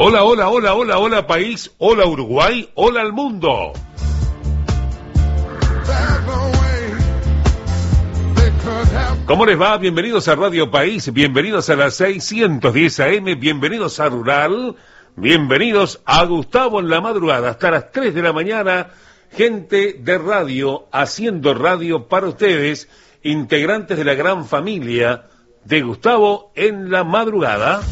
Hola, hola, hola, hola, hola país, hola Uruguay, hola al mundo. ¿Cómo les va? Bienvenidos a Radio País, bienvenidos a las 610 AM, bienvenidos a Rural, bienvenidos a Gustavo en la madrugada, hasta las 3 de la mañana, gente de radio, haciendo radio para ustedes, integrantes de la gran familia de Gustavo en la madrugada.